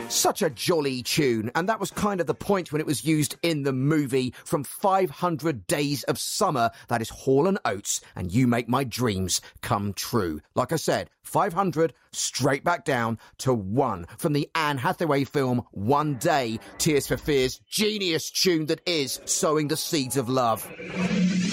Such a jolly tune, and that was kind of the point when it was used in the movie from 500 Days of Summer. That is Hall & Oates, and You Make My Dreams Come True. Like I said, 500 straight back down to 1 from the Anne Hathaway film One Day, Tears for Fears' genius tune that is Sowing the Seeds of Love.